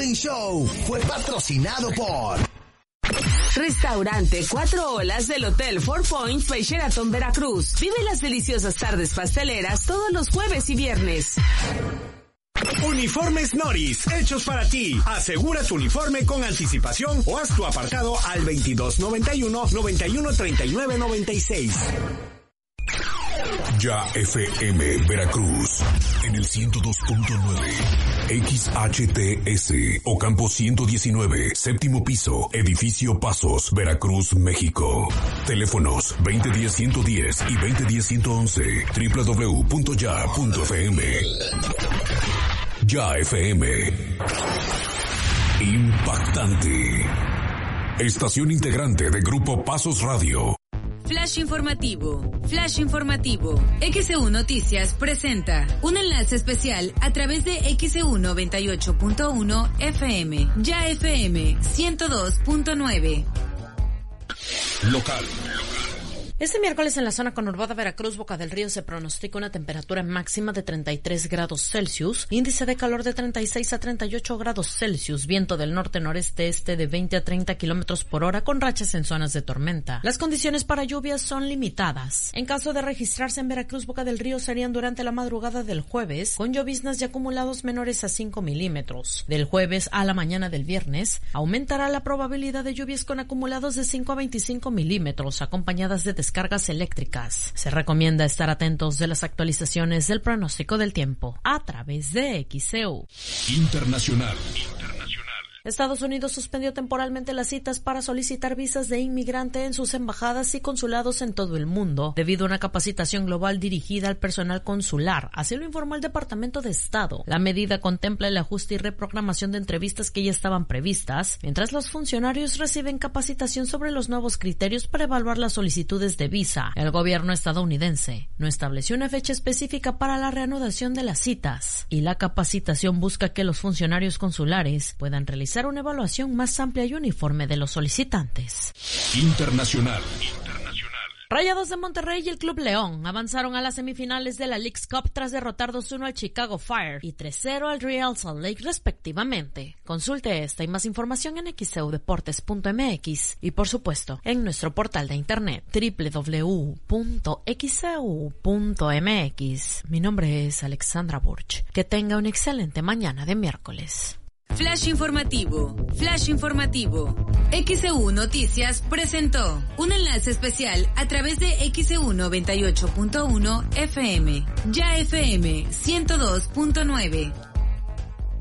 Morning Show fue patrocinado por Restaurante 4 Olas del Hotel Four Points by Sheraton Veracruz. Vive las deliciosas tardes pasteleras todos los jueves y viernes. Uniformes Noris, hechos para ti. Asegura tu uniforme con anticipación o haz tu apartado al 2291-913996. Ya FM Veracruz en el 102.9 XHTS Ocampo 119, séptimo piso, edificio Pasos, Veracruz, México. Teléfonos 2010-110 y 2010-111, www.ya.fm. Ya FM. Impactante. Estación integrante de Grupo Pasos Radio. Flash informativo. Flash informativo. XEU Noticias presenta un enlace especial a través de XEU 98.1 FM. Ya FM 102.9. Local. Este miércoles en la zona conurbada Veracruz, Boca del Río, se pronostica una temperatura máxima de 33 grados Celsius, índice de calor de 36 a 38 grados Celsius, viento del norte-noreste-este de 20 a 30 kilómetros por hora con rachas en zonas de tormenta. Las condiciones para lluvias son limitadas. En caso de registrarse en Veracruz, Boca del Río, serían durante la madrugada del jueves, con lloviznas y acumulados menores a 5 milímetros. Del jueves a la mañana del viernes, aumentará la probabilidad de lluvias con acumulados de 5 a 25 milímetros, acompañadas de descargas eléctricas. Se recomienda estar atentos de las actualizaciones del pronóstico del tiempo a través de XEU. Internacional. Estados Unidos suspendió temporalmente las citas para solicitar visas de inmigrante en sus embajadas y consulados en todo el mundo, debido a una capacitación global dirigida al personal consular, así lo informó el Departamento de Estado. La medida contempla el ajuste y reprogramación de entrevistas que ya estaban previstas, mientras los funcionarios reciben capacitación sobre los nuevos criterios para evaluar las solicitudes de visa. El gobierno estadounidense no estableció una fecha específica para la reanudación de las citas, y la capacitación busca que los funcionarios consulares puedan realizar una evaluación más amplia y uniforme de los solicitantes. Internacional. Rayados de Monterrey y el Club León avanzaron a las semifinales de la Leagues Cup tras derrotar 2-1 al Chicago Fire y 3-0 al Real Salt Lake respectivamente. Consulte esta y más información en xeudeportes.mx y por supuesto en nuestro portal de internet www.xeu.mx. Mi nombre es Alexandra Burch. Que tenga una excelente mañana de miércoles. Flash informativo. Flash informativo. XEU Noticias presentó un enlace especial a través de XEU 98.1 FM. Ya FM 102.9.